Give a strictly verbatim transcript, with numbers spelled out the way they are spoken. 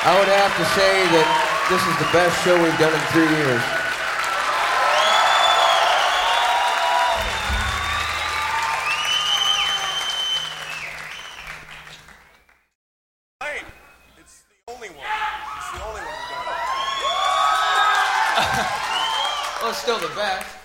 I would have to say that this is the best show we've done in three years. Hey, it's the only one. It's the only one we've done. Well, it's still the best.